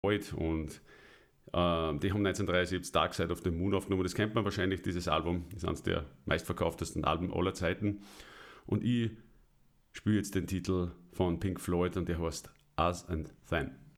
Floyd und die haben 1973 Dark Side of the Moon aufgenommen. Das kennt man wahrscheinlich, dieses Album. Das ist eines der meistverkauftesten Alben aller Zeiten. Und ich spiele jetzt den Titel von Pink Floyd und der heißt Us and Them.